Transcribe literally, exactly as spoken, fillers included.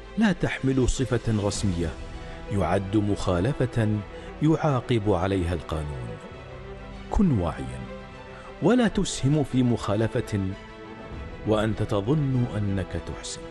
لا تحمل صفة رسمية يعد مخالفة يعاقب عليها القانون. كن واعيا ولا تسهم في مخالفة وأنت تظن أنك تحسن.